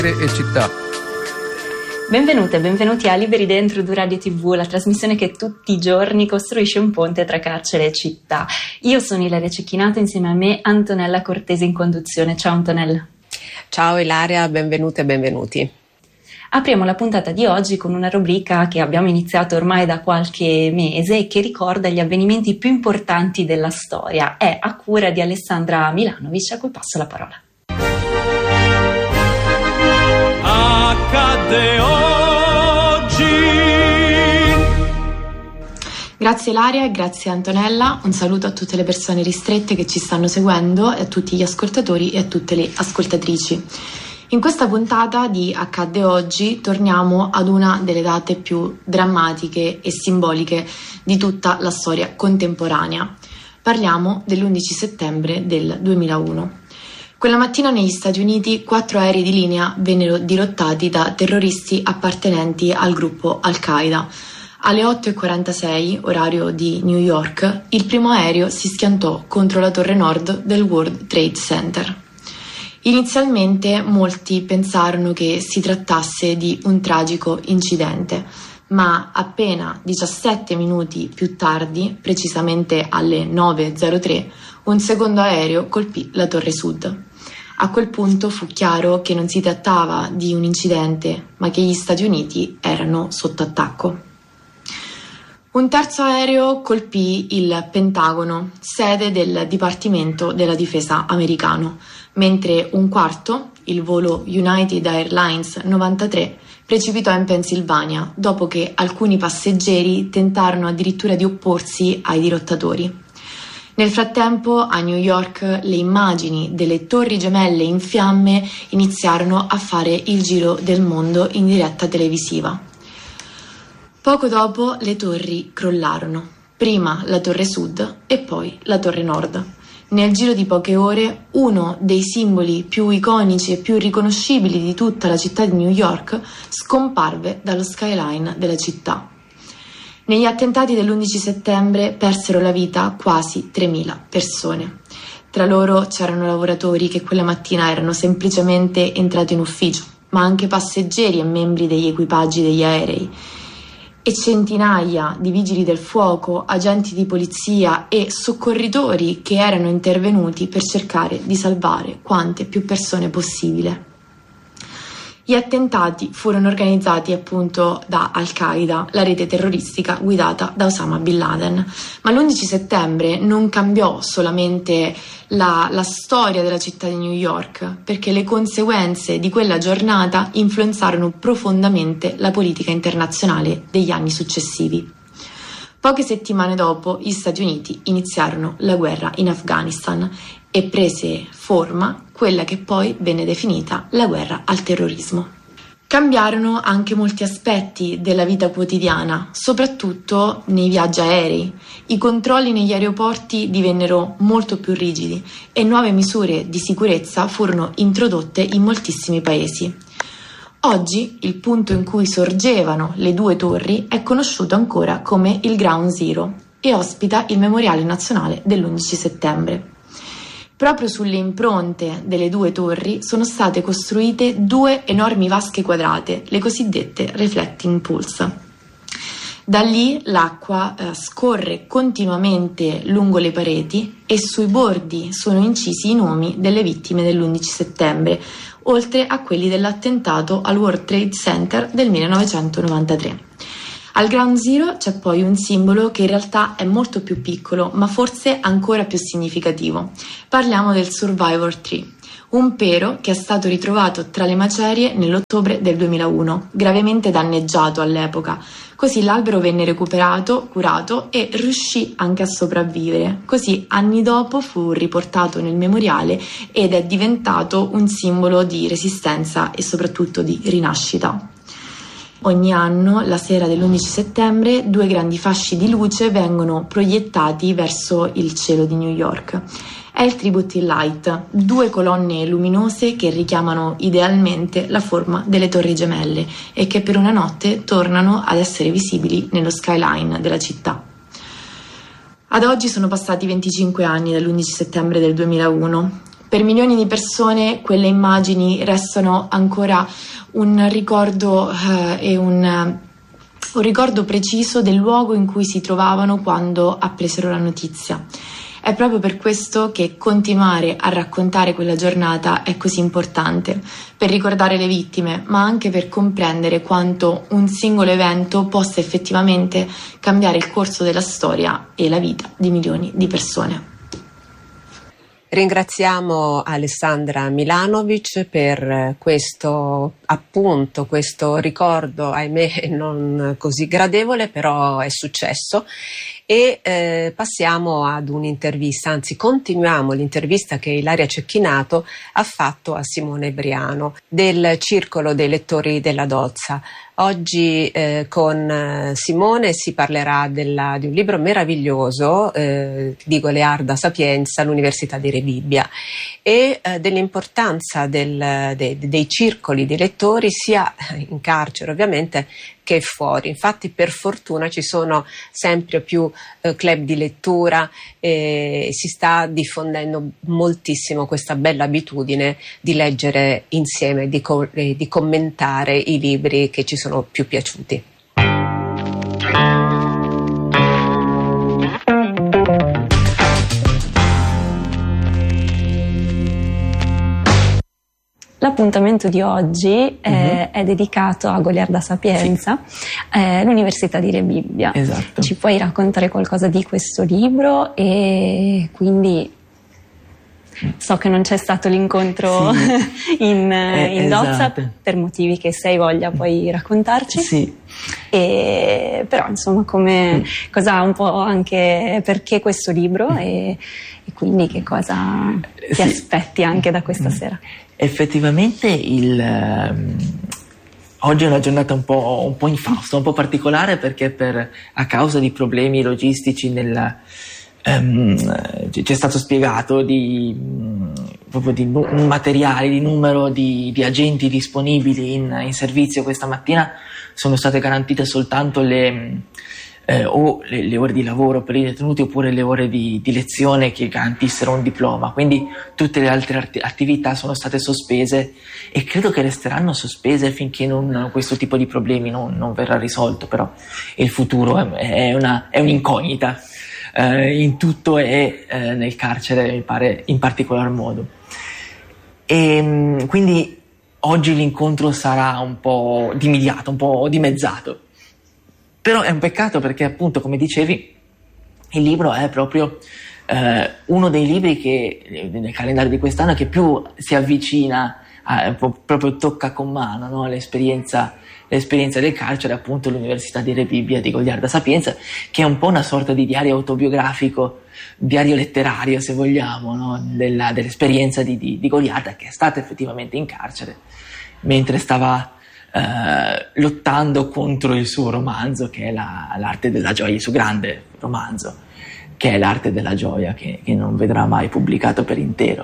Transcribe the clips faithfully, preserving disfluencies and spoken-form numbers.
e città. Benvenute e benvenuti a Liberi Dentro di Radio tivù, la trasmissione che tutti i giorni costruisce un ponte tra carcere e città. Io sono Ilaria Cecchinato, insieme a me Antonella Cortese in conduzione. Ciao Antonella. Ciao Ilaria, benvenute e benvenuti. Apriamo la puntata di oggi con una rubrica che abbiamo iniziato ormai da qualche mese e che ricorda gli avvenimenti più importanti della storia. È a cura di Alessandra Milanovic, a cui passo la parola. Accadde oggi. Grazie Ilaria e grazie Antonella, un saluto a tutte le persone ristrette che ci stanno seguendo e a tutti gli ascoltatori e a tutte le ascoltatrici. In questa puntata di Accadde oggi torniamo ad una delle date più drammatiche e simboliche di tutta la storia contemporanea. Parliamo dell'undici settembre del duemilauno. Quella mattina negli Stati Uniti quattro aerei di linea vennero dirottati da terroristi appartenenti al gruppo Al-Qaeda. Alle otto e quarantasei, orario di New York, il primo aereo si schiantò contro la torre nord del World Trade Center. Inizialmente molti pensarono che si trattasse di un tragico incidente, ma appena diciassette minuti più tardi, precisamente alle nove e zero tre, un secondo aereo colpì la torre sud. A quel punto fu chiaro che non si trattava di un incidente, ma che gli Stati Uniti erano sotto attacco. Un terzo aereo colpì il Pentagono, sede del Dipartimento della Difesa americano, mentre un quarto, il volo United Airlines novantatré, precipitò in Pennsylvania dopo che alcuni passeggeri tentarono addirittura di opporsi ai dirottatori. Nel frattempo, a New York, le immagini delle torri gemelle in fiamme iniziarono a fare il giro del mondo in diretta televisiva. Poco dopo le torri crollarono, prima la torre sud e poi la torre nord. Nel giro di poche ore, uno dei simboli più iconici e più riconoscibili di tutta la città di New York scomparve dallo skyline della città. Negli attentati dell'undici settembre persero la vita quasi tremila persone. Tra loro c'erano lavoratori che quella mattina erano semplicemente entrati in ufficio, ma anche passeggeri e membri degli equipaggi degli aerei, e centinaia di vigili del fuoco, agenti di polizia e soccorritori che erano intervenuti per cercare di salvare quante più persone possibile. Gli attentati furono organizzati appunto da Al-Qaeda, la rete terroristica guidata da Osama Bin Laden. Ma l'undici settembre non cambiò solamente la, la storia della città di New York, perché le conseguenze di quella giornata influenzarono profondamente la politica internazionale degli anni successivi. Poche settimane dopo, gli Stati Uniti iniziarono la guerra in Afghanistan e prese forma quella che poi venne definita la guerra al terrorismo. Cambiarono anche molti aspetti della vita quotidiana, soprattutto nei viaggi aerei. I controlli negli aeroporti divennero molto più rigidi e nuove misure di sicurezza furono introdotte in moltissimi paesi. Oggi il punto in cui sorgevano le due torri è conosciuto ancora come il Ground Zero e ospita il Memoriale Nazionale dell'undici settembre. Proprio sulle impronte delle due torri sono state costruite due enormi vasche quadrate, le cosiddette reflecting pools. Da lì l'acqua eh, scorre continuamente lungo le pareti e sui bordi sono incisi i nomi delle vittime dell'undici settembre, oltre a quelli dell'attentato al World Trade Center del millenovecentonovantatré. Al Ground Zero c'è poi un simbolo che in realtà è molto più piccolo, ma forse ancora più significativo. Parliamo del Survivor Tree, un pero che è stato ritrovato tra le macerie nell'ottobre del duemilauno, gravemente danneggiato all'epoca. Così l'albero venne recuperato, curato e riuscì anche a sopravvivere. Così anni dopo fu riportato nel memoriale ed è diventato un simbolo di resistenza e soprattutto di rinascita. Ogni anno, la sera dell'undici settembre, due grandi fasci di luce vengono proiettati verso il cielo di New York. È il Tribute in Light, due colonne luminose che richiamano idealmente la forma delle torri gemelle e che per una notte tornano ad essere visibili nello skyline della città. Ad oggi sono passati venticinque anni dall'undici settembre del duemilauno. Per milioni di persone quelle immagini restano ancora un ricordo eh, e un, un ricordo preciso del luogo in cui si trovavano quando appresero la notizia. È proprio per questo che continuare a raccontare quella giornata è così importante, per ricordare le vittime, ma anche per comprendere quanto un singolo evento possa effettivamente cambiare il corso della storia e la vita di milioni di persone. Ringraziamo Alessandra Milanovic per questo appunto, questo ricordo, ahimè non così gradevole, però è successo. E eh, passiamo ad un'intervista, anzi continuiamo l'intervista che Ilaria Cecchinato ha fatto a Simone Briano del Circolo dei Lettori della Dozza. Oggi eh, con Simone si parlerà della, di un libro meraviglioso eh, di Goliarda Sapienza, l'Università di Re Bibbia, e eh, dell'importanza del, de, dei circoli di lettori sia in carcere ovviamente che fuori. Infatti per fortuna ci sono sempre più eh, club di lettura e si sta diffondendo moltissimo questa bella abitudine di leggere insieme, di, co- eh, di commentare i libri che ci sono più piaciuti. L'appuntamento di oggi eh, uh-huh. è dedicato a Goliarda Sapienza, sì. eh, l'Università di Re Bibbia. Esatto. Ci puoi raccontare qualcosa di questo libro? E quindi so che non c'è stato l'incontro sì. in, eh, in Dozza, esatto. per motivi che se hai voglia puoi raccontarci. Sì. E, però insomma come mm. cosa un po' anche perché questo libro mm. e, e quindi che cosa ti sì. aspetti anche da questa mm. sera? Effettivamente il, um, oggi è una giornata un po', un po' infausta, un po' particolare perché per, a causa di problemi logistici nella, um, ci è stato spiegato di, um, proprio di nu- materiali, di numero di, di agenti disponibili in, in servizio questa mattina sono state garantite soltanto le, eh, o le, le ore di lavoro per i detenuti oppure le ore di, di lezione che garantissero un diploma, quindi tutte le altre art- attività sono state sospese e credo che resteranno sospese finché non, questo tipo di problemi non, non verrà risolto, però il futuro è, è, una, è un'incognita eh, in tutto e eh, nel carcere mi pare in particolar modo. E quindi oggi l'incontro sarà un po' dimidiato, un po' dimezzato. Però è un peccato perché appunto, come dicevi, il libro è proprio eh, uno dei libri che nel calendario di quest'anno che più si avvicina, a, proprio tocca con mano, no? l'esperienza, l'esperienza del carcere, appunto l'Università di Re Bibbia di Goliarda Sapienza, che è un po' una sorta di diario autobiografico, diario letterario se vogliamo, no? Della, dell'esperienza di, di, di Goliarda, che è stata effettivamente in carcere mentre stava Uh, lottando contro il suo romanzo che è la, l'arte della gioia, il suo grande romanzo che è l'arte della gioia che, che non vedrà mai pubblicato per intero,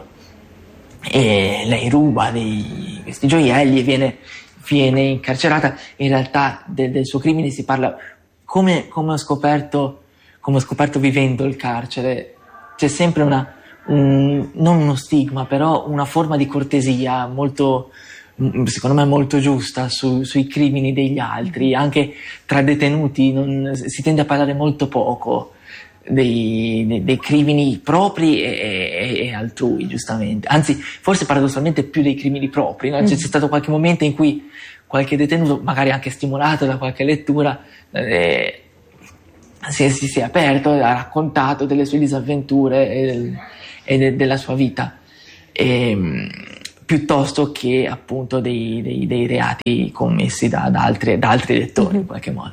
e lei ruba dei, questi gioielli e viene, viene incarcerata. In realtà de, del suo crimine si parla come, come ho scoperto come ho scoperto vivendo il carcere. C'è sempre una un, non uno stigma, però una forma di cortesia molto, secondo me molto giusta su, sui crimini degli altri. Anche tra detenuti non, si tende a parlare molto poco dei, dei, dei crimini propri e, e, e altrui, giustamente, anzi forse paradossalmente più dei crimini propri, no? C'è, c'è stato qualche momento in cui qualche detenuto, magari anche stimolato da qualche lettura, eh, si, si, si è aperto, ha raccontato delle sue disavventure e, e de, della sua vita, e, piuttosto che appunto dei, dei, dei reati commessi da, da, altri, da altri lettori, mm-hmm. in qualche modo.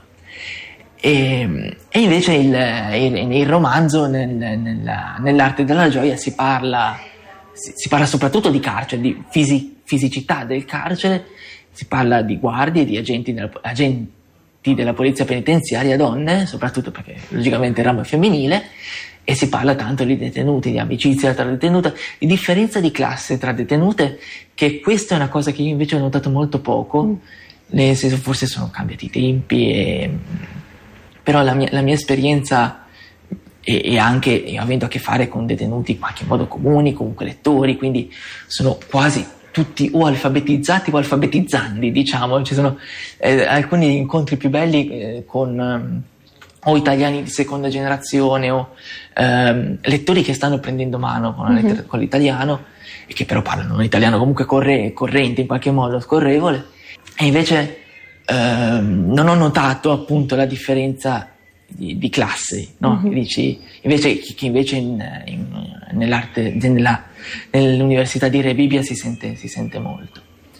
E, e invece il, il, il romanzo, nel, nella, nell'arte della gioia, si parla, si, si parla soprattutto di carcere, di fisi, fisicità del carcere, si parla di guardie, di agenti della, agenti della polizia penitenziaria, donne, soprattutto perché logicamente il ramo è femminile, e si parla tanto di detenuti, di amicizia tra detenute, di differenza di classe tra detenute, che questa è una cosa che io invece ho notato molto poco, mm. nel senso, forse sono cambiati i tempi, e, però la mia, la mia esperienza e, e anche avendo a che fare con detenuti in qualche modo comuni, comunque lettori, quindi sono quasi tutti o alfabetizzati o alfabetizzandi, diciamo. Ci sono eh, alcuni incontri più belli eh, con eh, o italiani di seconda generazione o eh, lettori che stanno prendendo mano con, mm-hmm. letter- con l'italiano e che però parlano un italiano comunque corre- corrente, in qualche modo scorrevole, e invece eh, non ho notato appunto la differenza di, di classe, no? Mm-hmm. Dici, invece, che invece in, in, nell'arte, nella, nell'università di Rebibbia si sente, si sente molto.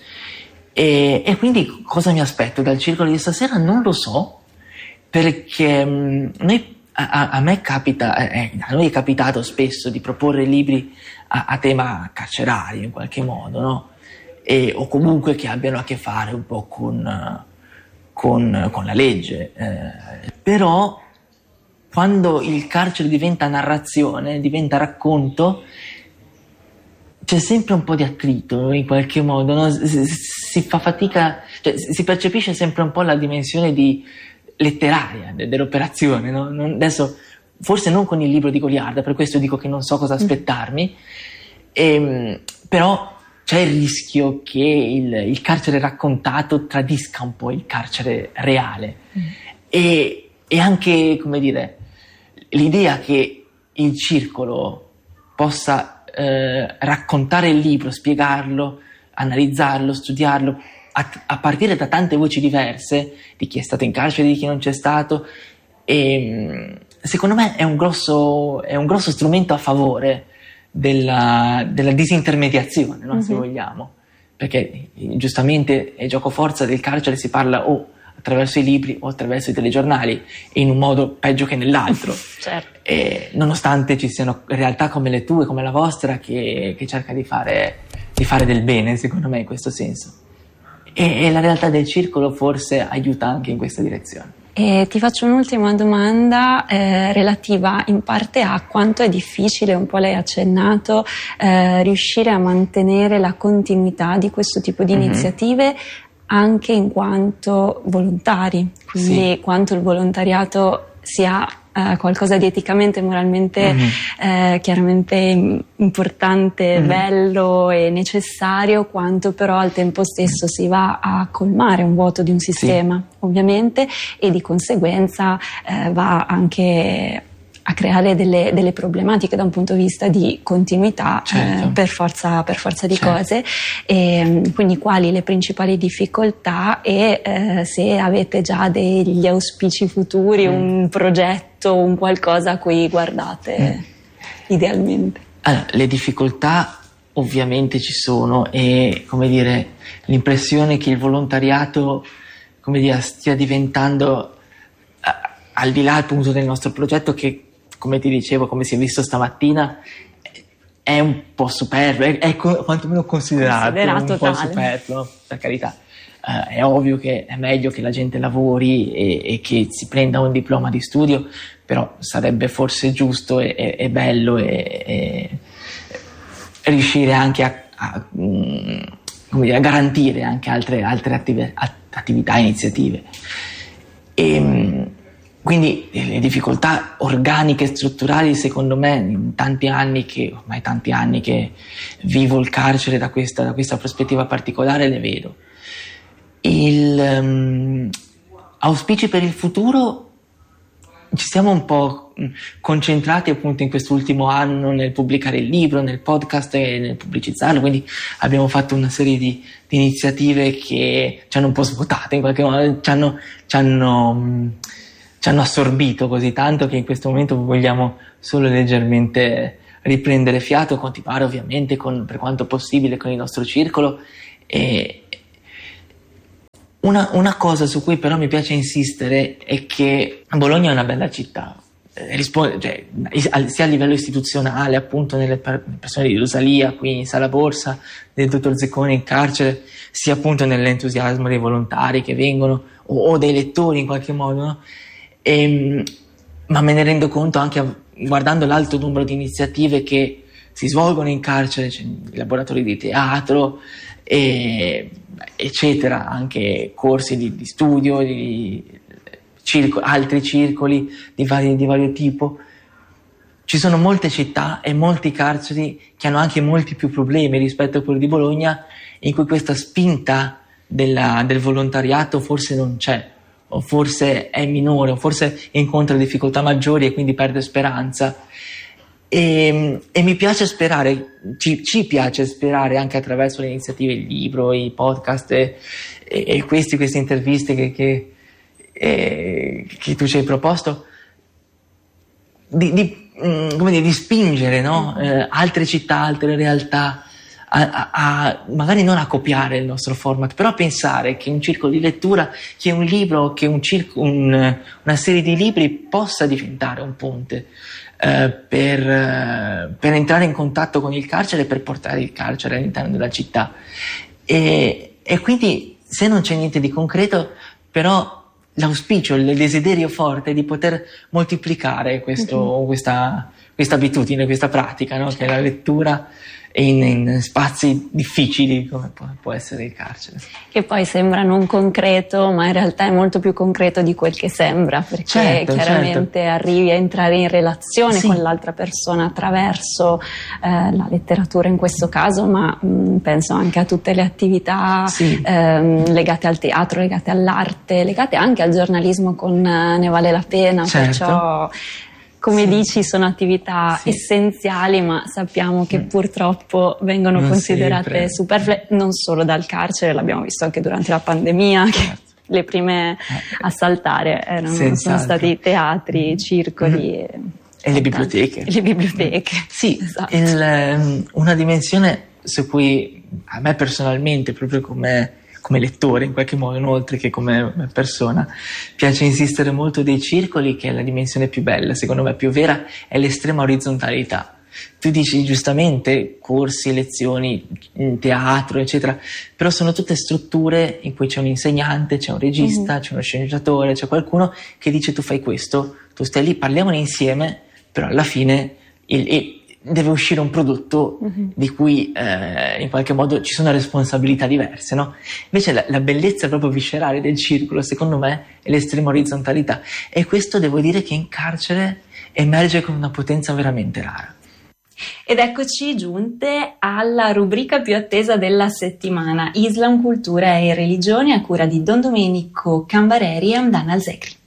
E, e quindi cosa mi aspetto dal circolo di stasera? Non lo so, perché mh, noi, a, a me capita, eh, a noi è capitato spesso di proporre libri a, a tema carcerario in qualche modo, no? E, o comunque che abbiano a che fare un po' con, con, con la legge. Eh, però quando il carcere diventa narrazione, diventa racconto, c'è sempre un po' di attrito in qualche modo, no? si, si fa fatica, cioè, si percepisce sempre un po' la dimensione di letteraria de, dell'operazione, no? Non, adesso forse non con il libro di Goliarda, per questo dico che non so cosa aspettarmi, e, però c'è il rischio che il, il carcere raccontato tradisca un po' il carcere reale, mm. e, e anche, come dire, l'idea che il circolo possa eh, raccontare il libro, spiegarlo, analizzarlo, studiarlo a, a partire da tante voci diverse di chi è stato in carcere, di chi non c'è stato, e secondo me è un grosso, è un grosso strumento a favore della, della disintermediazione, no? Mm-hmm. Se vogliamo, perché giustamente è gioco forza del carcere, si parla o attraverso i libri o attraverso i telegiornali, in un modo peggio che nell'altro. Certo. E nonostante ci siano realtà come le tue, come la vostra, che, che cerca di fare, di fare del bene, secondo me, in questo senso. E, e la realtà del circolo forse aiuta anche in questa direzione. E ti faccio un'ultima domanda eh, relativa in parte a quanto è difficile, un po' lei ha accennato, eh, riuscire a mantenere la continuità di questo tipo di mm-hmm. iniziative anche in quanto volontari, quindi sì. quanto il volontariato sia eh, qualcosa di eticamente e moralmente mm-hmm. eh, chiaramente importante, mm-hmm. bello e necessario, quanto però al tempo stesso si va a colmare un vuoto di un sistema, sì. ovviamente, e di conseguenza eh, va anche a creare delle, delle problematiche da un punto di vista di continuità, certo. eh, per forza, per forza di certo. cose, e quindi quali le principali difficoltà e eh, se avete già degli auspici futuri, mm. un progetto, un qualcosa a cui guardate mm. idealmente. Allora, le difficoltà ovviamente ci sono, e come dire, l'impressione che il volontariato, come dire, stia diventando, al di là appunto del nostro progetto, che come ti dicevo, come si è visto stamattina, è un po' superfluo, è, è quantomeno considerato, considerato un po' tale. Superfluo, per carità. Uh, è ovvio che è meglio che la gente lavori e, e che si prenda un diploma di studio, però sarebbe forse giusto e, e, e bello e, e riuscire anche a, a, um, come dire, a garantire anche altre, altre attive, attività, iniziative. E, quindi le difficoltà organiche e strutturali, secondo me, in tanti anni che, ormai tanti anni che vivo il carcere da questa, da questa prospettiva particolare, le vedo. Il, um, auspici per il futuro, ci siamo un po' concentrati appunto in quest'ultimo anno nel pubblicare il libro, nel podcast e nel pubblicizzarlo, quindi abbiamo fatto una serie di, di iniziative che ci hanno un po' svuotato in qualche modo, ci hanno... Ci hanno ci hanno assorbito così tanto che in questo momento vogliamo solo leggermente riprendere fiato, continuare ovviamente con, per quanto possibile con il nostro circolo. E una, una cosa su cui però mi piace insistere è che Bologna è una bella città, eh, risponde, cioè, sia a livello istituzionale, appunto nelle persone di Rosalia qui in Sala Borsa, del dottor Zeccone in carcere, sia appunto nell'entusiasmo dei volontari che vengono o, o dei lettori in qualche modo, no? E, ma me ne rendo conto anche guardando l'alto numero di iniziative che si svolgono in carcere, cioè i laboratori di teatro, e, eccetera, anche corsi di, di studio, di circo, altri circoli di vario, di vario tipo. ci sono molte città e molti carceri che hanno anche molti più problemi rispetto a quello di Bologna, in cui questa spinta della, del volontariato forse non c'è, o forse è minore, o forse incontra difficoltà maggiori e quindi perde speranza. E, e mi piace sperare, ci, ci piace sperare anche attraverso le iniziative, il libro, i podcast e, e, e questi, queste interviste che, che, e, che tu ci hai proposto, di, di, come dire, di spingere, no? eh, altre città, altre realtà a, a, a magari non a copiare il nostro format, però a pensare che un circolo di lettura, che un libro, che un circo, un, una serie di libri possa diventare un ponte eh, per, eh, per entrare in contatto con il carcere e per portare il carcere all'interno della città. E, e quindi, se non c'è niente di concreto, però l'auspicio, il desiderio forte di poter moltiplicare questo, mm-hmm. questa, questa abitudine, questa pratica, no? Che è la lettura in, in spazi difficili come può, può essere il carcere. Che poi sembra non concreto, ma in realtà è molto più concreto di quel che sembra, perché certo, chiaramente certo. arrivi a entrare in relazione sì. con l'altra persona attraverso eh, la letteratura in questo caso, ma mh, penso anche a tutte le attività sì. ehm, legate al teatro, legate all'arte, legate anche al giornalismo con uh, Ne vale la pena, certo. perciò come sì. dici, sono attività sì. essenziali, ma sappiamo che purtroppo vengono non considerate sempre. superflue, non solo dal carcere, l'abbiamo visto anche durante la pandemia, che certo. le prime a saltare erano, sono stati i teatri, i circoli. Mm-hmm. E, e le biblioteche. E le biblioteche. Sì, esatto. il, una dimensione su cui a me personalmente, proprio come... come lettore in qualche modo, oltre che come persona, piace insistere molto dei circoli, che è la dimensione più bella, secondo me più vera, è l'estrema orizzontalità. Tu dici giustamente corsi, lezioni, teatro, eccetera, però sono tutte strutture in cui c'è un insegnante, c'è un regista, mm-hmm. c'è uno sceneggiatore, c'è qualcuno che dice tu fai questo, tu stai lì, parliamone insieme, però alla fine il, il deve uscire un prodotto uh-huh. di cui eh, in qualche modo ci sono responsabilità diverse, no? Invece la, la bellezza proprio viscerale del circolo, secondo me, è l'estrema orizzontalità, e questo devo dire che in carcere emerge con una potenza veramente rara. Ed eccoci giunte alla rubrica più attesa della settimana, Islam, cultura e religione, a cura di Don Domenico Cambareri e Amdan Al-Zekri.